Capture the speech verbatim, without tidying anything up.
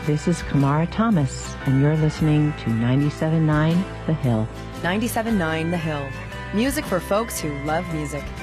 This is Kamara Thomas, and you're listening to ninety-seven point nine The Hill. ninety-seven point nine The Hill. Music for folks who love music.